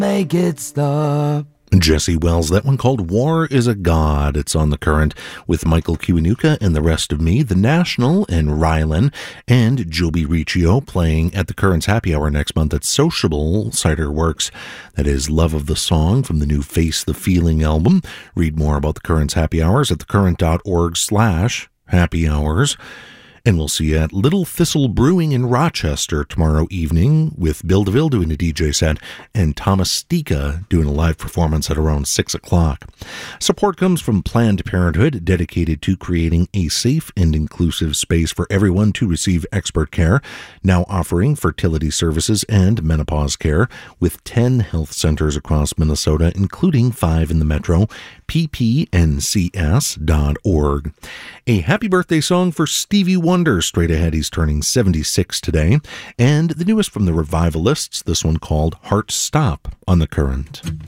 Make it stop. Jesse Wells, that one called War is a God. It's on The Current with Michael Kiwanuka and The Rest of Me, The National and Rylan, and Joby Riccio playing at The Current's Happy Hour next month at Sociable Cider Works. That is Love of the Song from the new Face the Feeling album. Read more about The Current's Happy Hours at thecurrent.org/happy hours. And we'll see you at Little Thistle Brewing in Rochester tomorrow evening with Bill DeVille doing a DJ set and Thomas Stika doing a live performance at around 6 o'clock. Support comes from Planned Parenthood, dedicated to creating a safe and inclusive space for everyone to receive expert care, now offering fertility services and menopause care with 10 health centers across Minnesota, including 5 in the metro, ppncs.org. A happy birthday song for Stevie Wonder straight ahead. He's turning 76 today. And the newest from the Revivalists, this one called Heart Stop on The Current.